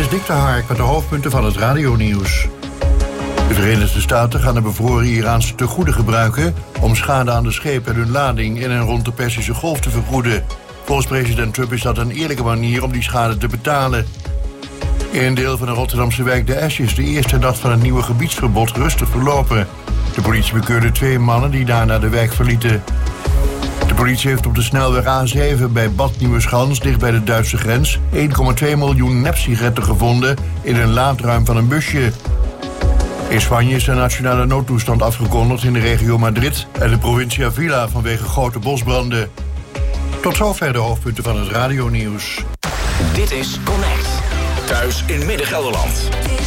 is Dick de Hark met de hoofdpunten van het radionieuws. De Verenigde Staten gaan de bevroren Iraanse tegoeden gebruiken om schade aan de schepen en hun lading in en rond de Perzische Golf te vergoeden. Volgens president Trump is dat een eerlijke manier om die schade te betalen. In een deel van de Rotterdamse wijk De Esch is de eerste dag van het nieuwe gebiedsverbod rustig verlopen. De politie bekeurde 2 mannen die daarna de wijk verlieten. De politie heeft op de snelweg A7 bij Bad Nieuweschans, dicht bij de Duitse grens, 1,2 miljoen nepsigaretten gevonden in een laadruim van een busje. In Spanje is de nationale noodtoestand afgekondigd in de regio Madrid en de provincie Avila vanwege grote bosbranden. Tot zover de hoofdpunten van het radionieuws. Dit is Connect. Thuis in Midden-Gelderland.